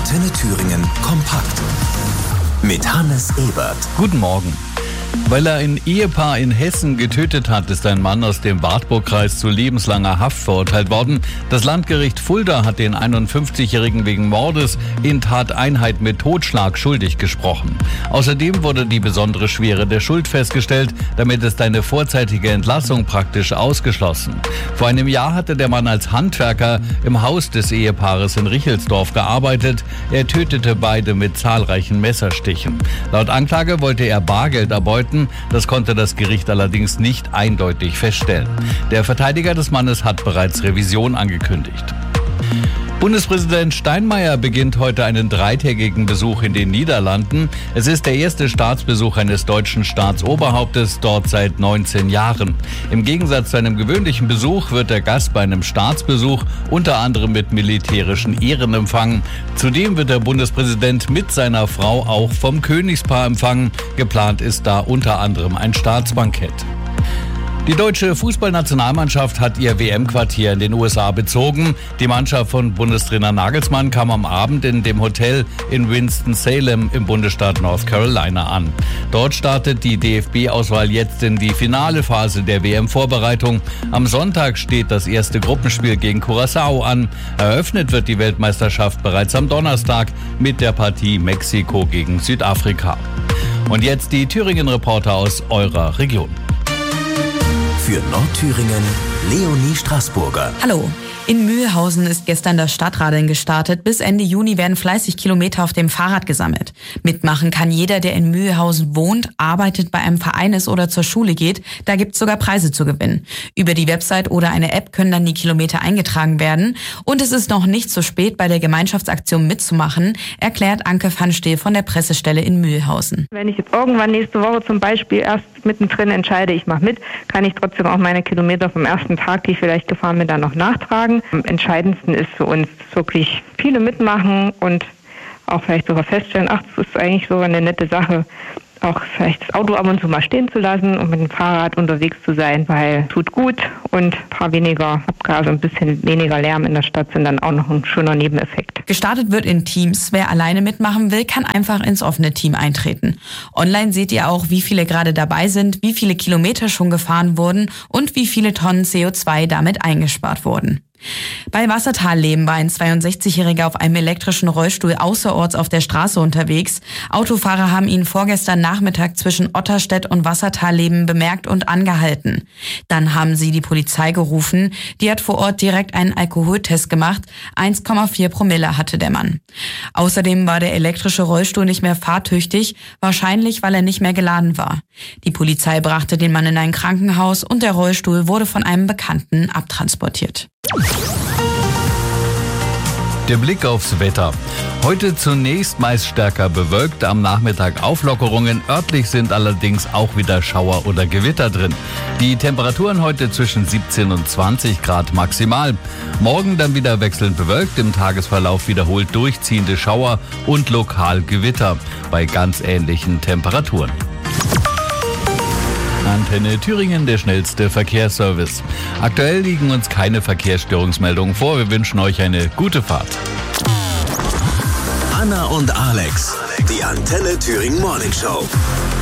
Antenne Thüringen kompakt. Mit Hannes Ebert. Guten Morgen. Weil er ein Ehepaar in Hessen getötet hat, ist ein Mann aus dem Wartburgkreis zu lebenslanger Haft verurteilt worden. Das Landgericht Fulda hat den 51-Jährigen wegen Mordes in Tateinheit mit Totschlag schuldig gesprochen. Außerdem wurde die besondere Schwere der Schuld festgestellt. Damit ist eine vorzeitige Entlassung praktisch ausgeschlossen. Vor einem Jahr hatte der Mann als Handwerker im Haus des Ehepaares in Richelsdorf gearbeitet. Er tötete beide mit zahlreichen Messerstichen. Laut Anklage wollte er Bargeld erbeuten. Das konnte das Gericht allerdings nicht eindeutig feststellen. Der Verteidiger des Mannes hat bereits Revision angekündigt. Bundespräsident Steinmeier beginnt heute einen 3-tägigen Besuch in den Niederlanden. Es ist der erste Staatsbesuch eines deutschen Staatsoberhauptes, dort seit 19 Jahren. Im Gegensatz zu einem gewöhnlichen Besuch wird der Gast bei einem Staatsbesuch unter anderem mit militärischen Ehren empfangen. Zudem wird der Bundespräsident mit seiner Frau auch vom Königspaar empfangen. Geplant ist da unter anderem ein Staatsbankett. Die deutsche Fußballnationalmannschaft hat ihr WM-Quartier in den USA bezogen. Die Mannschaft von Bundestrainer Nagelsmann kam am Abend in dem Hotel in Winston-Salem im Bundesstaat North Carolina an. Dort startet die DFB-Auswahl jetzt in die finale Phase der WM-Vorbereitung. Am Sonntag steht das erste Gruppenspiel gegen Curaçao an. Eröffnet wird die Weltmeisterschaft bereits am Donnerstag mit der Partie Mexiko gegen Südafrika. Und jetzt die Thüringen-Reporter aus eurer Region. Für Nordthüringen Leonie Straßburger. Hallo. In Mühlhausen ist gestern das Stadtradeln gestartet. Bis Ende Juni werden fleißig Kilometer auf dem Fahrrad gesammelt. Mitmachen kann jeder, der in Mühlhausen wohnt, arbeitet, bei einem Verein ist oder zur Schule geht. Da gibt's sogar Preise zu gewinnen. Über die Website oder eine App können dann die Kilometer eingetragen werden. Und es ist noch nicht zu spät, bei der Gemeinschaftsaktion mitzumachen, erklärt Anke van Steel von der Pressestelle in Mühlhausen. Wenn ich jetzt irgendwann nächste Woche zum Beispiel erst mittendrin entscheide, ich mache mit, kann ich trotzdem auch meine Kilometer vom ersten Tag, die ich vielleicht gefahren bin, dann noch nachtragen. Am entscheidendsten ist für uns wirklich viele mitmachen und auch vielleicht sogar feststellen, ach, das ist eigentlich so eine nette Sache, auch vielleicht das Auto ab und zu mal stehen zu lassen und mit dem Fahrrad unterwegs zu sein, weil tut gut und ein paar weniger Abgase, ein bisschen weniger Lärm in der Stadt sind dann auch noch ein schöner Nebeneffekt. Gestartet wird in Teams. Wer alleine mitmachen will, kann einfach ins offene Team eintreten. Online seht ihr auch, wie viele gerade dabei sind, wie viele Kilometer schon gefahren wurden und wie viele Tonnen CO2 damit eingespart wurden. Bei Wassertalleben war ein 62-Jähriger auf einem elektrischen Rollstuhl außerorts auf der Straße unterwegs. Autofahrer haben ihn vorgestern Nachmittag zwischen Otterstedt und Wassertalleben bemerkt und angehalten. Dann haben sie die Polizei gerufen. Die hat vor Ort direkt einen Alkoholtest gemacht. 1,4 Promille hatte der Mann. Außerdem war der elektrische Rollstuhl nicht mehr fahrtüchtig, wahrscheinlich weil er nicht mehr geladen war. Die Polizei brachte den Mann in ein Krankenhaus und der Rollstuhl wurde von einem Bekannten abtransportiert. Der Blick aufs Wetter. Heute zunächst meist stärker bewölkt, am Nachmittag Auflockerungen. Örtlich sind allerdings auch wieder Schauer oder Gewitter drin. Die Temperaturen heute zwischen 17 und 20 Grad maximal. Morgen dann wieder wechselnd bewölkt, im Tagesverlauf wiederholt durchziehende Schauer und lokal Gewitter bei ganz ähnlichen Temperaturen. Antenne Thüringen, der schnellste Verkehrsservice. Aktuell liegen uns keine Verkehrsstörungsmeldungen vor. Wir wünschen euch eine gute Fahrt. Anna und Alex, die Antenne Thüringen Morning Show.